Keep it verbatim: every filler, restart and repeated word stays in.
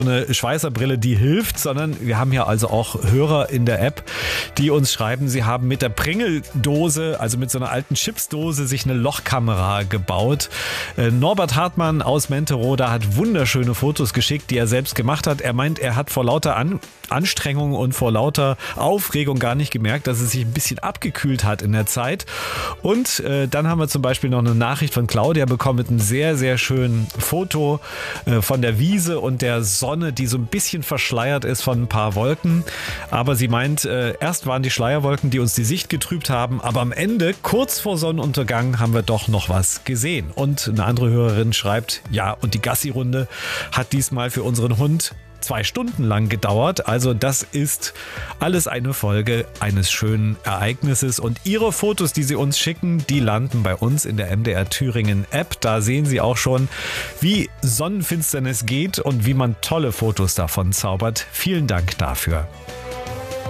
eine Schweißerbrille, die hilft, sondern wir haben hier also auch Hörer in der App, die uns schreiben, sie haben mit der Pringeldose, also mit so einer alten Chipsdose, sich eine Lochkamera gebaut. Äh, Norbert Hartmann aus Menteroda hat wunderschöne Fotos geschickt, die er selbst gemacht hat. Er meint, er hat vor lauter An- Anstrengung und vor lauter Aufregung gar nicht gemerkt, dass es sich ein bisschen abgekühlt hat in der Zeit. Und äh, dann haben wir zum Beispiel noch eine Nachricht von Claudia bekommen mit einem sehr, sehr schönen Foto äh, von der Wiese und der Sonne, die so ein bisschen verschleiert ist von ein paar Wolken. Aber sie meint, äh, erst waren die Schleierwolken, die uns die Sicht getrübt haben, aber am Ende, kurz vor Sonnenuntergang, haben wir doch noch was gesehen. Und eine andere Hörerin schreibt, ja, und die Gassi-Runde hat diesmal für unseren Hund zwei Stunden lang gedauert. Also das ist alles eine Folge eines schönen Ereignisses. Und Ihre Fotos, die Sie uns schicken, die landen bei uns in der M D R Thüringen App. Da sehen Sie auch schon, wie Sonnenfinsternis geht und wie man tolle Fotos davon zaubert. Vielen Dank dafür.